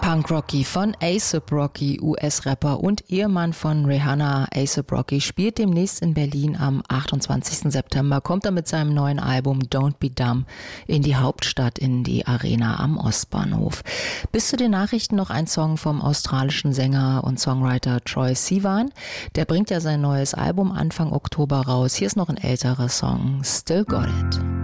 Punk Rocky von A$AP Rocky, US-Rapper und Ehemann von Rihanna. A$AP Rocky spielt demnächst in Berlin am 28. September, kommt er mit seinem neuen Album Don't Be Dumb in die Hauptstadt, in die Arena am Ostbahnhof. Bis zu den Nachrichten noch ein Song vom australischen Sänger und Songwriter Troye Sivan. Der bringt ja sein neues Album Anfang Oktober raus. Hier ist noch ein älterer Song, Still Got It.